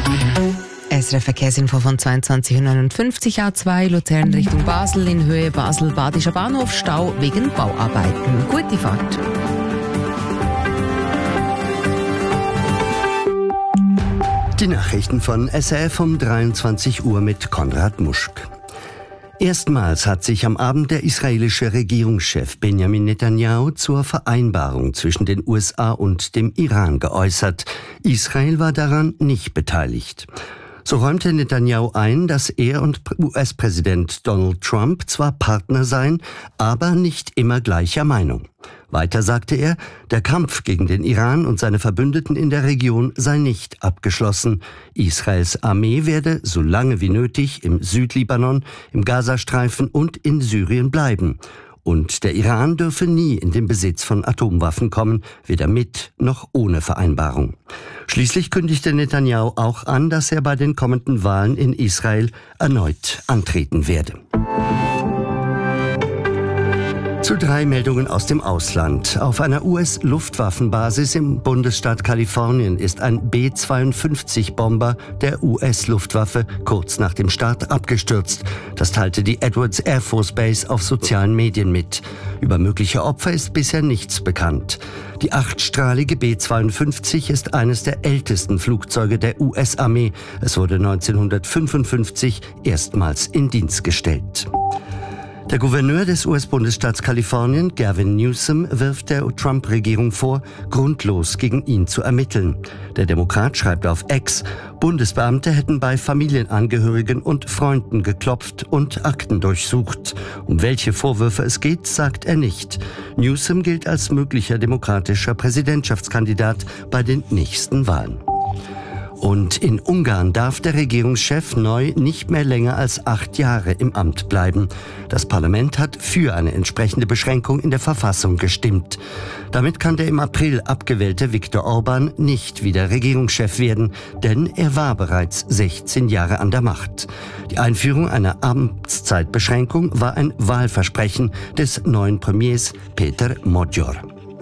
SRF Verkehrsinfo von 22:59 A2 Luzern Richtung Basel in Höhe Basel-Badischer Bahnhof Stau wegen Bauarbeiten. Gute Fahrt. Die Nachrichten von SRF um 23 Uhr mit Konrad Muschk. Erstmals hat sich am Abend der israelische Regierungschef Benjamin Netanyahu zur Vereinbarung zwischen den USA und dem Iran geäußert. Israel war daran nicht beteiligt. So räumte Netanyahu ein, dass er und US-Präsident Donald Trump zwar Partner seien, aber nicht immer gleicher Meinung. Weiter sagte er, der Kampf gegen den Iran und seine Verbündeten in der Region sei nicht abgeschlossen. Israels Armee werde so lange wie nötig im Südlibanon, im Gazastreifen und in Syrien bleiben. Und der Iran dürfe nie in den Besitz von Atomwaffen kommen, weder mit noch ohne Vereinbarung. Schließlich kündigte Netanyahu auch an, dass er bei den kommenden Wahlen in Israel erneut antreten werde. Zu 3 Meldungen aus dem Ausland. Auf einer US-Luftwaffenbasis im Bundesstaat Kalifornien ist ein B-52-Bomber der US-Luftwaffe kurz nach dem Start abgestürzt. Das teilte die Edwards Air Force Base auf sozialen Medien mit. Über mögliche Opfer ist bisher nichts bekannt. Die 8-strahlige B-52 ist eines der ältesten Flugzeuge der US-Armee. Es wurde 1955 erstmals in Dienst gestellt. Der Gouverneur des US-Bundesstaats Kalifornien, Gavin Newsom, wirft der Trump-Regierung vor, grundlos gegen ihn zu ermitteln. Der Demokrat schreibt auf X, Bundesbeamte hätten bei Familienangehörigen und Freunden geklopft und Akten durchsucht. Um welche Vorwürfe es geht, sagt er nicht. Newsom gilt als möglicher demokratischer Präsidentschaftskandidat bei den nächsten Wahlen. Und in Ungarn darf der Regierungschef neu nicht mehr länger als 8 Jahre im Amt bleiben. Das Parlament hat für eine entsprechende Beschränkung in der Verfassung gestimmt. Damit kann der im April abgewählte Viktor Orbán nicht wieder Regierungschef werden, denn er war bereits 16 Jahre an der Macht. Die Einführung einer Amtszeitbeschränkung war ein Wahlversprechen des neuen Premiers Péter Magyar.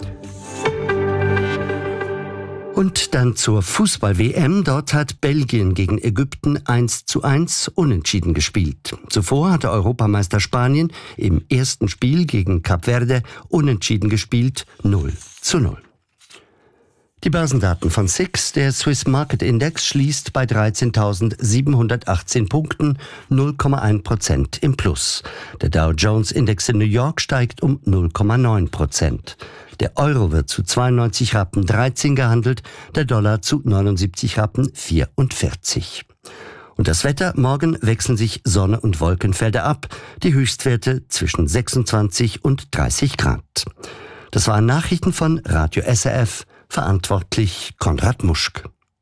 Und dann zur Fußball-WM. Dort hat Belgien gegen Ägypten 1:1 unentschieden gespielt. Zuvor hatte Europameister Spanien im ersten Spiel gegen Kap Verde unentschieden gespielt, 0:0. Die Börsendaten von SIX. Der Swiss Market Index schließt bei 13.718 Punkten, 0,1% im Plus. Der Dow Jones Index in New York steigt um 0,9%. Der Euro wird zu 92 Rappen 13 gehandelt, der Dollar zu 79 Rappen 44. Und das Wetter: Morgen wechseln sich Sonne und Wolkenfelder ab, die Höchstwerte zwischen 26 und 30 Grad. Das waren Nachrichten von Radio SRF, verantwortlich Konrad Muschk.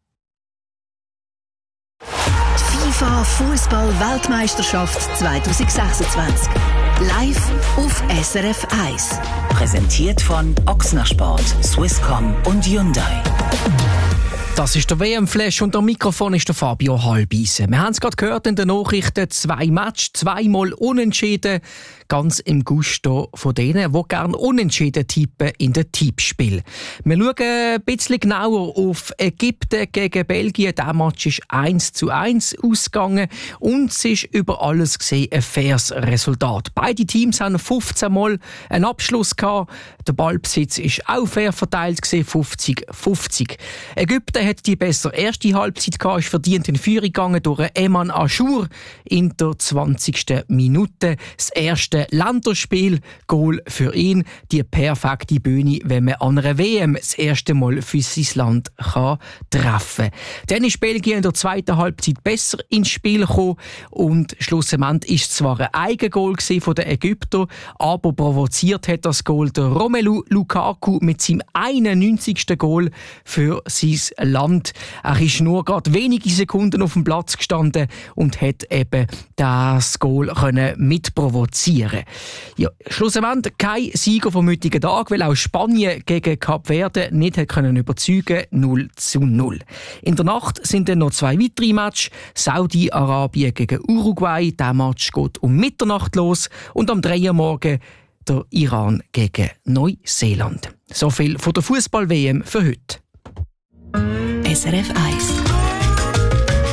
FIFA Fußball-Weltmeisterschaft 2026. Live auf SRF 1. Präsentiert von Ochsner Sport, Swisscom und Hyundai. Das ist der WM-Flash und am Mikrofon ist der Fabio Halbisen. Wir haben es gerade gehört in den Nachrichten, 2 Matches, 2-mal unentschieden. Ganz im Gusto von denen, die gerne unentschieden tippen in den Tippspiel. Wir schauen ein bisschen genauer auf Ägypten gegen Belgien. Der Match ist 1:1 ausgegangen und es ist über alles gesehen ein faires Resultat. Beide Teams haben 15 Mal einen Abschluss gehabt. Der Ballbesitz ist auch fair verteilt gesehen, 50-50. Ägypten hat die bessere erste Halbzeit gehabt, ist verdient in Führung gegangen durch Eman Achour in der 20. Minute. Das erste Länderspiel, Goal für ihn, die perfekte Bühne, wenn man an einer WM das erste Mal für sein Land kann treffen kann. Dann ist Belgien in der zweiten Halbzeit besser ins Spiel gekommen und schlussendlich ist es zwar ein Eigengoal von den Ägyptern, aber provoziert hat das Goal der Romelu Lukaku mit seinem 91. Goal für sein Land. Er ist nur gerade wenige Sekunden auf dem Platz gestanden und hat eben das Goal mitprovozieren. Ja, schlussendlich kein Sieger vom heutigen Tag, weil auch Spanien gegen Kap Verde nicht überzeugen konnte, 0:0. In der Nacht sind dann noch 2 weitere Matches. Saudi-Arabien gegen Uruguay, der Match geht um Mitternacht los und am 3 Uhr morgen der Iran gegen Neuseeland. So viel von der Fußball-WM für heute. SRF 1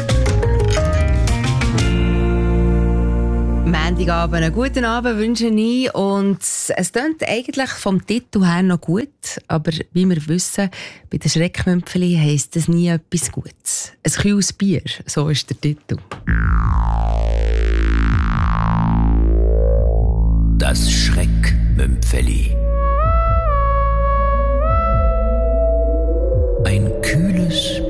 Freitagabend. Einen guten Abend wünsche ich. Und es klingt eigentlich vom Titel her noch gut, aber wie wir wissen, bei den Schreckmümpfeli heisst es nie etwas Gutes. Ein kühles Bier, so ist der Titel. Das Schreckmümpfeli. Ein kühles